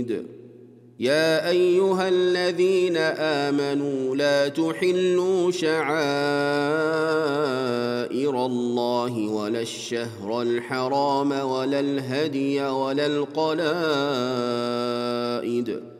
يا أيها الذين آمنوا لا تحلوا شعائر الله ولا الشهر الحرام ولا الهدي ولا القلائد